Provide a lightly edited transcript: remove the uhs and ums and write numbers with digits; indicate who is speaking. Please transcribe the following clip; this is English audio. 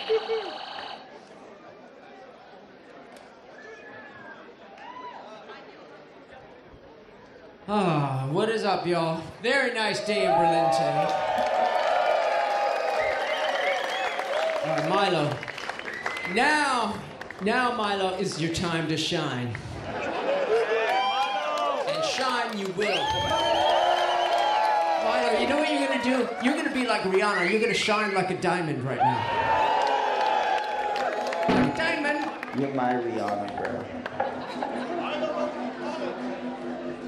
Speaker 1: Ah, what is up, y'all? Very nice day in Berlin today. All right, Milo. Now, Milo, is your time to shine. And shine you will. Milo, you know what you're gonna do? You're gonna be like Rihanna. You're gonna shine like a diamond right now. Like a diamond.
Speaker 2: You're my Rihanna, girl.